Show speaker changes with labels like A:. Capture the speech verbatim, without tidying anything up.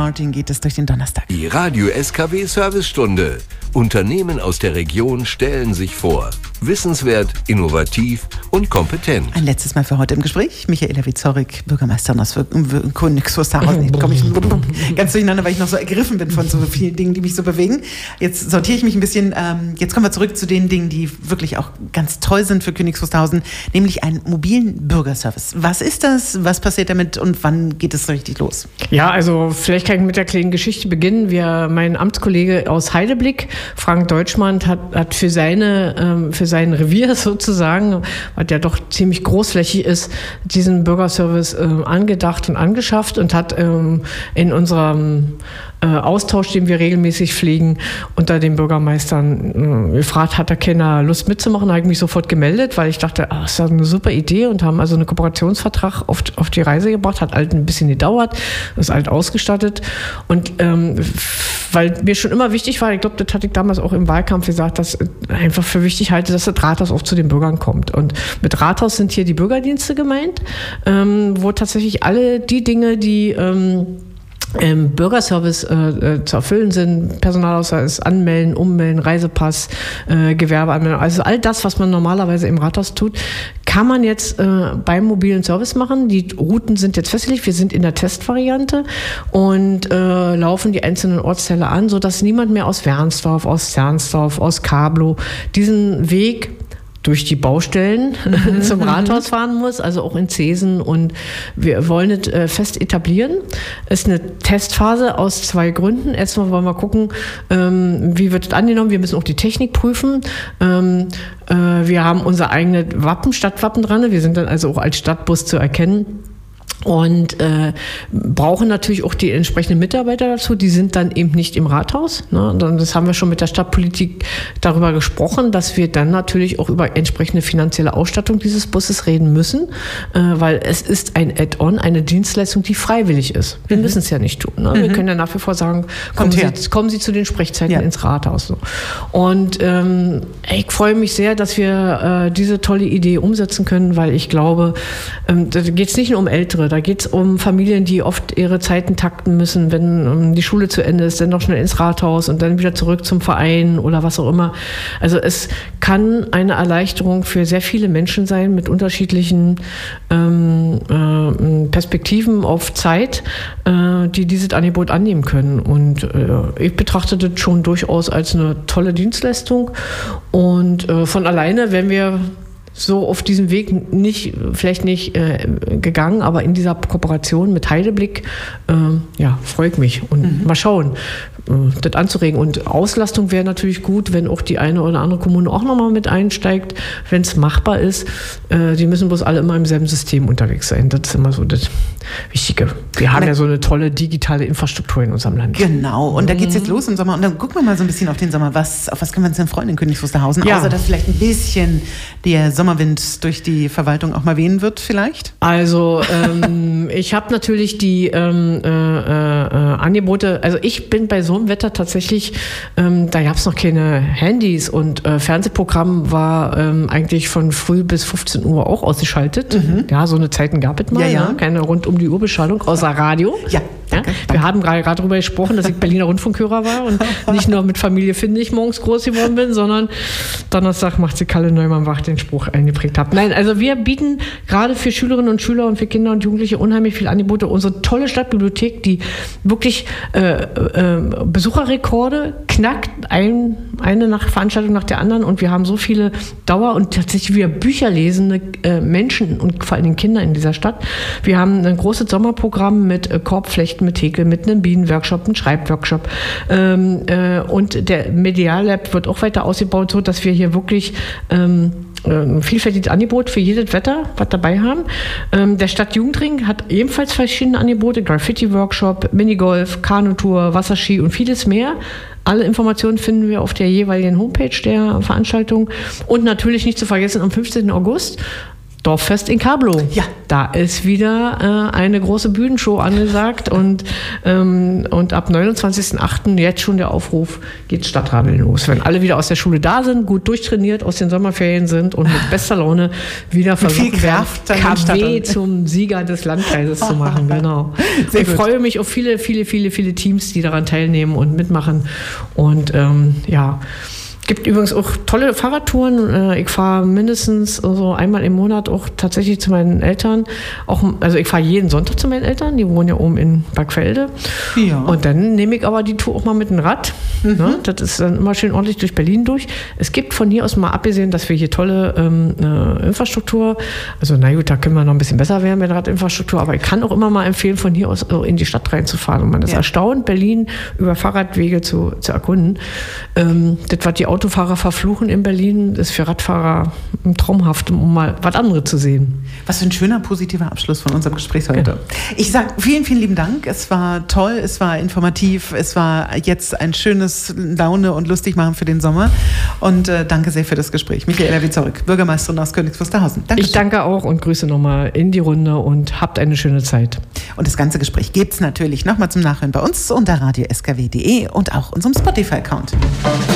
A: Martin geht es durch den Donnerstag.
B: Die Radio S K W-Servicestunde. Unternehmen aus der Region stellen sich vor. Wissenswert, innovativ und kompetent.
A: Ein letztes Mal für heute im Gespräch. Michaela Wieczorek, Bürgermeisterin aus Königs Wusterhausen. Ich komme ich ganz durcheinander, weil ich noch so ergriffen bin von so vielen Dingen, die mich so bewegen. Jetzt sortiere ich mich ein bisschen. Ähm, jetzt kommen wir zurück zu den Dingen, die wirklich auch ganz toll sind für Königs Wusterhausen, nämlich einen mobilen Bürgerservice. Was ist das? Was passiert damit und wann geht es richtig los?
C: Ja, also vielleicht kann ich mit der kleinen Geschichte beginnen. Wir, mein Amtskollege aus Heidelblick, Frank Deutschmann, hat, hat für seine, ähm, für sein Revier sozusagen, was ja doch ziemlich großflächig ist, diesen Bürgerservice äh, angedacht und angeschafft und hat ähm, in unserem äh, Austausch, den wir regelmäßig pflegen, unter den Bürgermeistern äh, gefragt, hat er keiner Lust mitzumachen, da habe ich mich sofort gemeldet, weil ich dachte, ach, das ist eine super Idee und haben also einen Kooperationsvertrag auf, auf die Reise gebracht, hat halt ein bisschen gedauert, ist halt ausgestattet und ähm, weil mir schon immer wichtig war, ich glaube, das hatte ich damals auch im Wahlkampf gesagt, dass ich einfach für wichtig halte, dass das Rathaus auch zu den Bürgern kommt. Und mit Rathaus sind hier die Bürgerdienste gemeint, ähm, wo tatsächlich alle die Dinge, die ähm, im Bürgerservice äh, zu erfüllen sind, Personalausweis anmelden, ummelden, Reisepass, äh, Gewerbeanmeldung, also all das, was man normalerweise im Rathaus tut, kann man jetzt äh, beim mobilen Service machen. Die Routen sind jetzt festgelegt, wir sind in der Testvariante und äh, laufen die einzelnen Ortsteile an, sodass niemand mehr aus Wernsdorf, aus Zernsdorf, aus Kablow diesen Weg durch die Baustellen mhm. zum Rathaus fahren muss, also auch in Zesen. Und wir wollen es äh, fest etablieren. Es ist eine Testphase aus zwei Gründen. Erstmal wollen wir gucken, ähm, wie wird es angenommen. Wir müssen auch die Technik prüfen. Ähm, äh, wir haben unser eigenes Wappen, Stadtwappen dran. Wir sind dann also auch als Stadtbus zu erkennen. Und äh, brauchen natürlich auch die entsprechenden Mitarbeiter dazu. Die sind dann eben nicht im Rathaus. Ne? Das haben wir schon mit der Stadtpolitik darüber gesprochen, dass wir dann natürlich auch über entsprechende finanzielle Ausstattung dieses Busses reden müssen, äh, weil es ist ein Add-on, eine Dienstleistung, die freiwillig ist. Wir mhm. müssen es ja nicht tun. Ne? Mhm. Wir können ja nach wie vor sagen, kommen Sie, kommen Sie zu den Sprechzeiten ja. ins Rathaus. So. Und ähm, ich freue mich sehr, dass wir äh, diese tolle Idee umsetzen können, weil ich glaube, ähm, da geht es nicht nur um Ältere. Da geht es um Familien, die oft ihre Zeiten takten müssen, wenn um, die Schule zu Ende ist, dann noch schnell ins Rathaus und dann wieder zurück zum Verein oder was auch immer. Also es kann eine Erleichterung für sehr viele Menschen sein mit unterschiedlichen ähm, äh, Perspektiven auf Zeit, äh, die dieses Angebot annehmen können. Und äh, ich betrachte das schon durchaus als eine tolle Dienstleistung. Und äh, von alleine, wenn wir so auf diesem Weg nicht, vielleicht nicht äh, gegangen, aber in dieser Kooperation mit Heidelblick, äh, ja, freue ich mich. Und mhm. mal schauen, äh, das anzuregen. Und Auslastung wäre natürlich gut, wenn auch die eine oder andere Kommune auch nochmal mit einsteigt, wenn es machbar ist. Äh, die müssen bloß alle immer im selben System unterwegs sein. Das ist immer so das Wichtige. Wir haben ja, ja so eine tolle digitale Infrastruktur in unserem Land.
A: Genau. Und da geht es jetzt los im Sommer. Und dann gucken wir mal so ein bisschen auf den Sommer. Was, auf was können wir uns denn freuen in Königs Wusterhausen? Ja. Außer, dass vielleicht ein bisschen der Sommerwind durch die Verwaltung auch mal wehen wird vielleicht?
C: Also ähm, ich habe natürlich die ähm, äh, äh, Angebote, also ich bin bei so einem Wetter tatsächlich, ähm, da gab es noch keine Handys und äh, Fernsehprogramm war ähm, eigentlich von früh bis fünfzehn Uhr auch ausgeschaltet. Mhm. Ja, so eine Zeiten gab es mal, ja, ja. Ne? Keine rund um die Uhr Beschallung, außer Radio.
A: Ja.
C: Danke, ja, wir danke. haben gerade darüber gesprochen, dass ich Berliner Rundfunkhörer war und nicht nur mit Familie Findig morgens groß geworden bin, sondern Donnerstag macht sie Kalle Neumann wach den Spruch eingeprägt habe. Nein, also wir bieten gerade für Schülerinnen und Schüler und für Kinder und Jugendliche unheimlich viele Angebote. Unsere tolle Stadtbibliothek, die wirklich äh, äh, Besucherrekorde knackt, ein, eine nach Veranstaltung nach der anderen und wir haben so viele Dauer- und tatsächlich wieder Bücher lesende äh, Menschen und vor allem Kinder in dieser Stadt. Wir haben ein großes Sommerprogramm mit äh, Korbflechten, mit Häkeln, mit einem Bienenworkshop, einem Schreibworkshop. Ähm, äh, und der Mediallab wird auch weiter ausgebaut, so dass wir hier wirklich ähm, ein vielfältiges Angebot für jedes Wetter, was dabei haben. Ähm, der Stadtjugendring hat ebenfalls verschiedene Angebote, Graffiti-Workshop, Minigolf, Kanutour, Wasserski und vieles mehr. Alle Informationen finden wir auf der jeweiligen Homepage der Veranstaltung. Und natürlich nicht zu vergessen, am fünfzehnten August Dorffest in Kablow.
A: Ja.
C: Da ist wieder äh, eine große Bühnenshow angesagt und, ähm, und ab neunundzwanzigsten achten jetzt schon der Aufruf, geht Stadtradeln los. Wenn alle wieder aus der Schule da sind, gut durchtrainiert, aus den Sommerferien sind und mit bester Laune wieder versuchen werden, K W zum Sieger des Landkreises zu machen. Genau.
A: Sehr
C: ich
A: gut.
C: freue mich auf viele, viele, viele, viele Teams, die daran teilnehmen und mitmachen. Und ähm, ja, gibt übrigens auch tolle Fahrradtouren. Ich fahre mindestens so einmal im Monat auch tatsächlich zu meinen Eltern. Auch, also ich fahre jeden Sonntag zu meinen Eltern, die wohnen ja oben in Bergfelde.
A: Ja.
C: Und dann nehme ich aber die Tour auch mal mit dem Rad. Mhm. Ne? Das ist dann immer schön ordentlich durch Berlin durch. Es gibt von hier aus mal abgesehen, dass wir hier tolle ähm, äh, Infrastruktur, also na gut, da können wir noch ein bisschen besser werden mit der Radinfrastruktur, aber ich kann auch immer mal empfehlen, von hier aus in die Stadt reinzufahren. Und man ist ja. erstaunt, Berlin über Fahrradwege zu, zu erkunden. Ähm, das, was die Autofahrer verfluchen in Berlin, ist für Radfahrer traumhaft, um mal was anderes zu sehen.
A: Was für ein schöner, positiver Abschluss von unserem Gespräch heute. Ja. Ich sage vielen, vielen lieben Dank. Es war toll, es war informativ, es war jetzt ein schönes Laune und lustig machen für den Sommer. Und äh, danke sehr für das Gespräch. Michaela Wieczorek, Bürgermeisterin aus Königs Wusterhausen. Danke.
C: Ich danke auch und grüße nochmal in die Runde und habt eine schöne Zeit.
A: Und das ganze Gespräch gibt es natürlich nochmal zum Nachhören bei uns unter radio s k w punkt d e und auch unserem Spotify-Account.